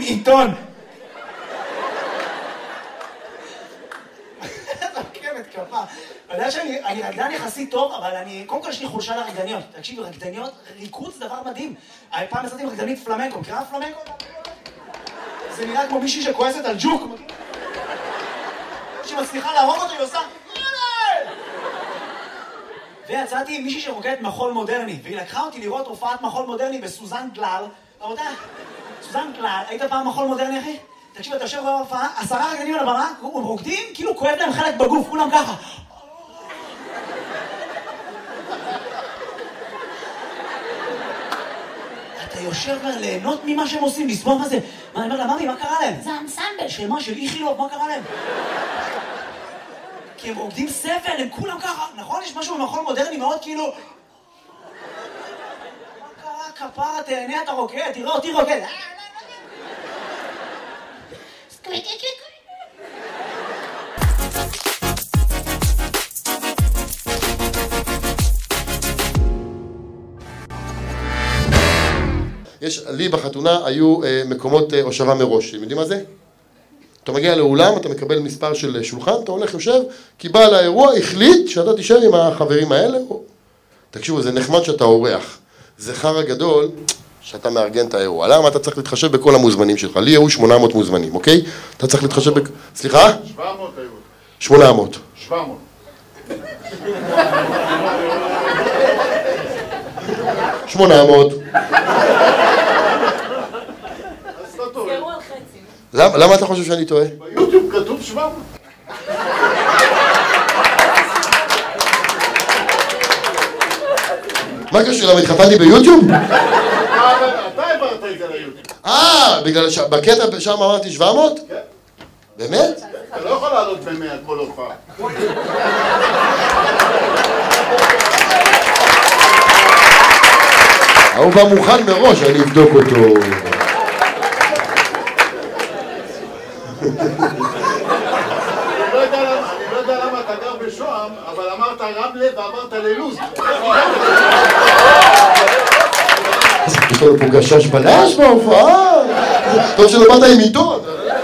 עיתון. אתה מכיר מתקפה. אני יודע שאני רקדן יחסית טוב, אבל קודם כל יש לי חולשה לרקדניות. תקשיבו, רקדניות, ריקוד זה דבר מדהים. פעם עשיתי עם רקדנית פלמנקו, מכירה פלמנקו? זה נראה כמו מישהי שכועסת על ג'וק. שמצליחה להרוג אותו, היא עושה... ויצאתי עם מישהי שרוקדת מחול מודרני, והיא לקחה אותי לראות הופעת מחול מודרני בסוזן גלל. רבותיי, סוזן גלל, היית פעם מחול מודרני, אחי? תקשיב, אתה יושב בהופעה, 10 רקדנים על הבמה, הם רוקדים, כאילו כואב להם חלק בגוף, כולם ככה. אתה יושב ליהנות ממה שהם עושים, לסבוב מה זה. מה, אני אומר לה, ממי, מה קרה להם? זה האנסמבל של מה? של איכילוב, מה קרה להם? כי הם רוקדים סבל, הם כולם ככה. נכון? יש משהו במחול מודרני מאוד כאילו... מה קרה? כפרה, תהנה, אתה רוקד, תראה אותי רוקד. לי בחתונה היו מקומות הושבה מראש, אתם יודעים מה זה? אתה מגיע לאולם, אתה מקבל מספר של שולחן, אתה הולך יושב, כי בעל האירוע החליט שאתה תישאר עם החברים האלה. תקשיבו, זה נחמד שאתה אורח. זה חרא גדול שאתה מארגן את האירוע. למה אתה צריך להתחשב בכל המוזמנים שלך? לי היו 800 מוזמנים, אוקיי? אתה צריך להתחשב סליחה? 700 היו. 800. 700. 800. למה אתה חושב שאני טועה? ביוטיוב כתוב 700. מה קשור? למה התחתנתי ביוטיוב? אתה העברת את זה ליוטיוב. בגלל שבקטע שם אמרתי 700? כן. באמת? אתה לא יכול לעלות ב100 כל הופעה. הוא בא מוכן מראש, אני אבדוק אותו. אני לא יודע למה אתה גר בשוהם, אבל אמרת רמלה ואמרת ללוז. יש לנו פה גשש בלש בהופעה. טוב שלא באת עם עיתון.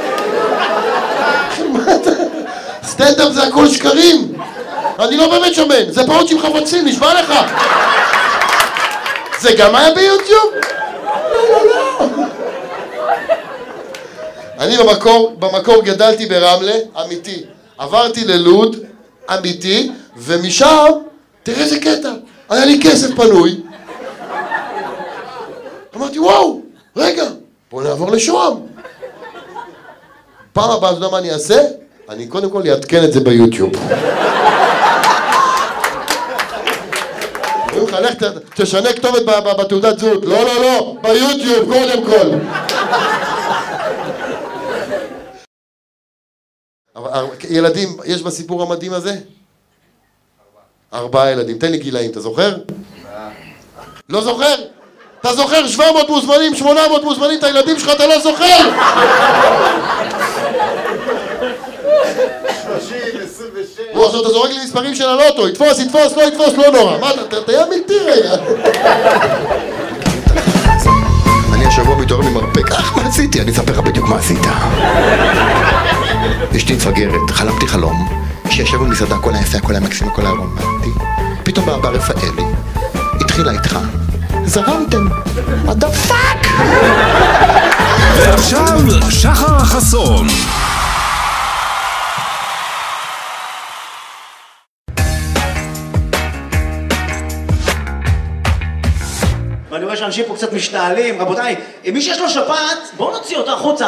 סטנדאפ זה הכל שקרים. אני לא באמת שמן, זה פעות עם חבצים, נשבע לך. זה גם היה ביוטיוב? לא. אני במקור גדלתי ברמלה, אמיתי. עברתי ללוד, אמיתי, ומשם, תראה איזה קטע, היה לי כסף פנוי. אמרתי, וואו, רגע, בוא נעבור לשוהם. פעם הבאה, אתה יודע מה אני אעשה? אני קודם כל אעדכן את זה ביוטיוב. לך תשנה כתובת בתעודת זהות. לא, ביוטיוב קודם כל. ילדים, יש בסיפור המדהים הזה? 4 ילדים. תן לי גילאים, אתה זוכר? לא זוכר? אתה זוכר 700 מוזמנים, 800 מוזמנים, את הילדים שלך אתה לא זוכר? 30, 26. עכשיו אתה זורק לי מספרים של הלוטו, יתפוס, לא יתפוס, לא נורא. מה, אתה היה מלטי רגע. אני השבוע מתעורר ממרפק, מה עשיתי? אני אספר לך בדיוק מה עשית. אשתי מפגרת, חלמתי חלום, שישבנו במסעדה, הכל היה יפה, הכל היה מקסים, הכל היה רומנטי. פתאום בא רפאלי, התחילה איתך, זרמתם, what the fuck? ועכשיו שחר חסון. ואני רואה שאנשים פה קצת משתעלים. רבותיי, מי שיש לו שפעת, בואו נוציא אותה החוצה.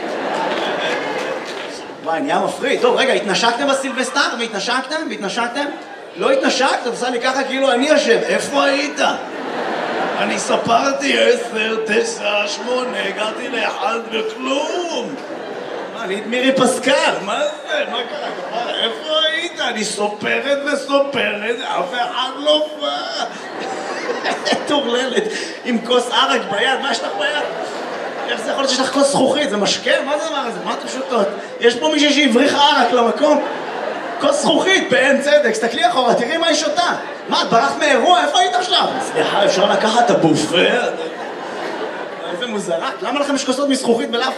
וואי, נהיה מפריד. טוב, רגע, התנשקתם בסילבסטר? והתנשקתם? לא התנשקת? אתה עושה לי ככה כאילו אני אשם. איפה היית? אני ספרתי 10, 9, 8, הגעתי ל1 וכלום. מה, אני את מירי פסקל, מה זה? מה קרה? איפה היית? אני סופרת, אף אחד לא בא. תורללת, עם כוס ערק ביד, מה יש לך ביד? איך זה יכול להיות שיש לך כוס זכוכית? זה משקה? מה זה הדבר הזה? מה אתם שותות? יש פה מישהי שהבריחה ערק למקום? כוס זכוכית, בעין צדק, סתכלי אחורה, תראי מה היא שותה. מה, את ברחת מאירוע? איפה היית עכשיו? סליחה, אפשר לקחת את הבופה? איזה מוזרה. למה לכם יש כוסות מזכוכית ולאף